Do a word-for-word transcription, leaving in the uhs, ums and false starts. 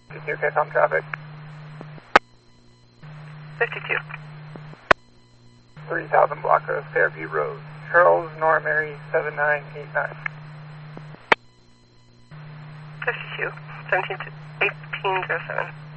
fifty-two, catch on traffic. fifty-two. three thousand Block Rose, Fairview Road. Charles Nora Mary seven nine eight nine. fifty-two, seventeen, eighteen oh seven.